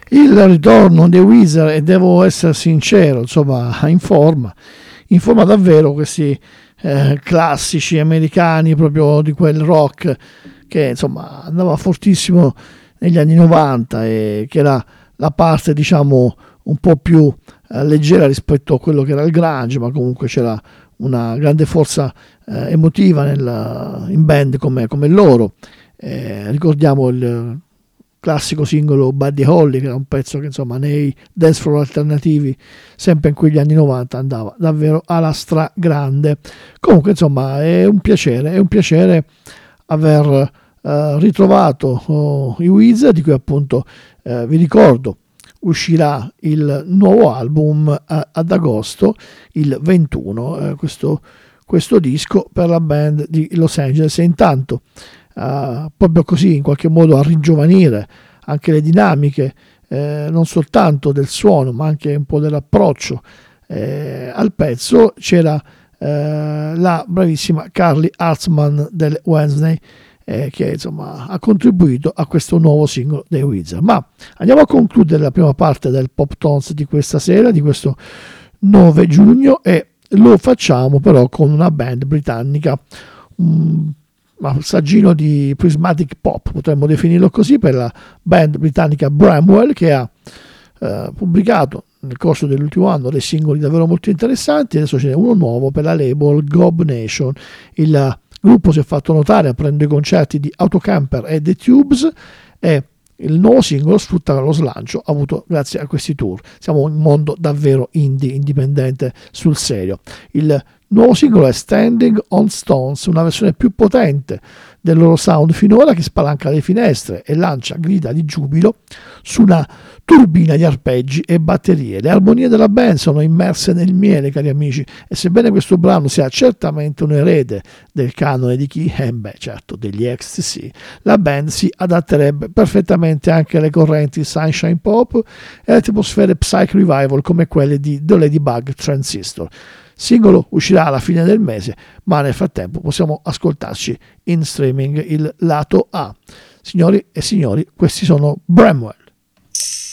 Il ritorno dei Weezer, e devo essere sincero, insomma, in forma davvero questi classici americani, proprio di quel rock che insomma andava fortissimo negli anni 90 e che era la parte, diciamo, un po' più leggera rispetto a quello che era il grunge, ma comunque c'era una grande forza emotiva in band come loro. Ricordiamo il classico singolo Buddy Holly, che era un pezzo che insomma nei dance floor alternativi sempre in quegli anni 90 andava davvero alla stragrande. Comunque insomma è un piacere aver ritrovato i Weezer, di cui appunto vi ricordo uscirà il nuovo album ad agosto, il 21, questo disco per la band di Los Angeles. E intanto proprio così, in qualche modo, a ringiovanire anche le dinamiche non soltanto del suono ma anche un po' dell'approccio al pezzo, c'era la bravissima Carly Hartzman del Wednesday, che insomma ha contribuito a questo nuovo singolo dei Weezer. Ma andiamo a concludere la prima parte del Pop Tones di questa sera, di questo 9 giugno, e lo facciamo però con una band britannica, un assaggino di prismatic pop, potremmo definirlo così, per la band britannica Bramwell, che ha pubblicato nel corso dell'ultimo anno dei singoli davvero molto interessanti. Adesso ce n'è uno nuovo per la label Gob Nation. Il gruppo si è fatto notare aprendo i concerti di Autocamper e The Tubes, e il nuovo singolo sfrutta lo slancio avuto grazie a questi tour. Siamo in un mondo davvero indie, indipendente sul serio. Il nuovo singolo è Standing on Stones, una versione più potente del loro sound finora, che spalanca le finestre e lancia grida di giubilo su una turbina di arpeggi e batterie. Le armonie della band sono immerse nel miele, cari amici, e sebbene questo brano sia certamente un erede del canone di chi? Certo, degli Ecstasy, la band si adatterebbe perfettamente anche alle correnti sunshine pop e alle atmosfere psych revival come quelle di The Ladybug Transistor. Singolo uscirà alla fine del mese, ma nel frattempo possiamo ascoltarci in streaming il lato A. Signori e signori, questi sono Bramwell.